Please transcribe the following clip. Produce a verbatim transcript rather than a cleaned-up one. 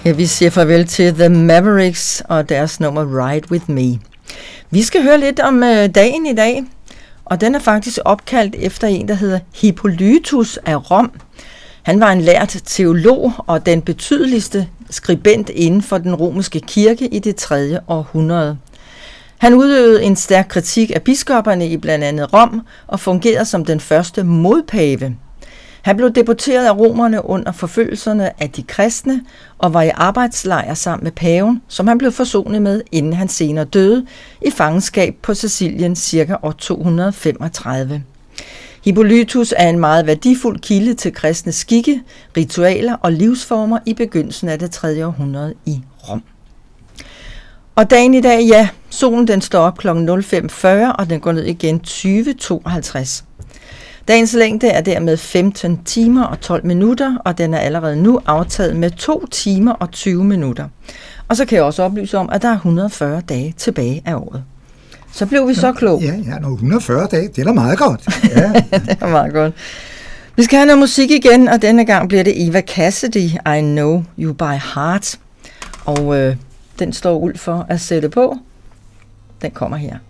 Ja, vi siger farvel til The Mavericks og deres nummer Ride With Me. Vi skal høre lidt om øh, dagen i dag, og den er faktisk opkaldt efter en, der hedder Hippolytus af Rom. Han var en lært teolog og den betydeligste skribent inden for den romerske kirke i det tredje århundrede. Han udøvede en stærk kritik af biskopperne i blandt andet Rom og fungerede som den første modpave. Han blev deporteret af romerne under forfølgelserne af de kristne og var i arbejdslejr sammen med paven, som han blev forsonet med, inden han senere døde i fangenskab på Sicilien ca. år to hundrede femogtredive. Hippolytus er en meget værdifuld kilde til kristne skikke, ritualer og livsformer i begyndelsen af det tredje århundrede i Rom. Og dagen i dag, ja, solen den står op klokken nul fem fyrre, og den går ned igen tyve tooghalvtreds. Dagens længde er dermed femten timer og tolv minutter, og den er allerede nu aftaget med to timer og tyve minutter. Og så kan jeg også oplyse om, at der er et hundrede og fyrre dage tilbage af året. Så blev vi så kloge. Ja, ja, et hundrede og fyrre dage, det er da meget godt. Ja. Det er meget godt. Vi skal have noget musik igen, og denne gang bliver det Eva Cassidy, I Know You By Heart. Og øh, den står Ulf for at sætte på. Den kommer her.